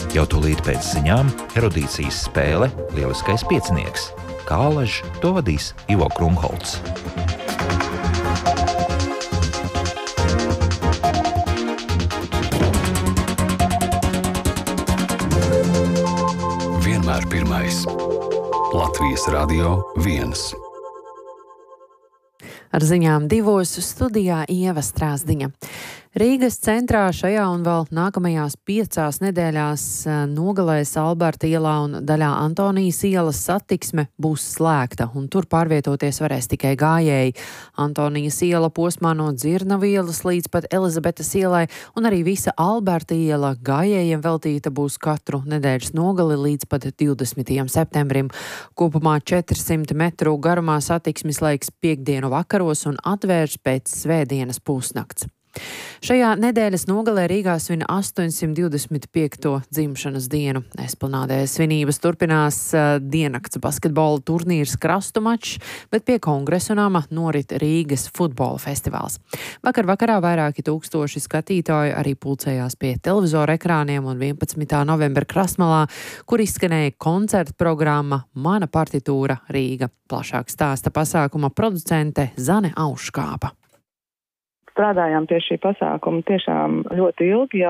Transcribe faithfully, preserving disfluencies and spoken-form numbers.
Jau tūlīt pēc ziņām erudīcijas spēle Lieliskais piecinieks. Kā alaž to vadīs Ivo Krumholts. Vienmēr pirmais. Latvijas Radio viens. Ar ziņām divos studijā Ieva Strāzdiņa. Rīgas centrā šajā un vēl nākamajās piecās nedēļās nogalēs Alberta ielā un daļā Antonijas ielas satiksme būs slēgta, un tur pārvietoties varēs tikai gājēji. Antonijas iela posmā no Dzirnavu ielas līdz pat Elizabetes ielai, un arī visa Alberta iela gājējiem veltīta būs katru nedēļas nogali līdz pat divdesmitajam septembrim. Kopumā četrsimt metru garumā satiksmes laiks piekdienu vakaros un atvērs pēc svētdienas pusnakts. Šajā nedēļas nogalē Rīgā svin astoņsimt divdesmit piekto dzimšanas dienu. Esplanādē svinības turpinās uh, diennakts basketbola turnīrs Krastu mačs, bet pie Kongresu nama norit Rīgas futbola festivāls. Vakar vakarā vairāki tūkstoši skatītāji arī pulcējās pie televizora ekrāniem un vienpadsmitā novembra Krasmalā, kur izskanēja koncerta programma Mana partitūra Rīga. Plašāk stāsta pasākuma producente Zane Auškāpa. Strādājām pie šī pasākuma tiešām ļoti ilgi.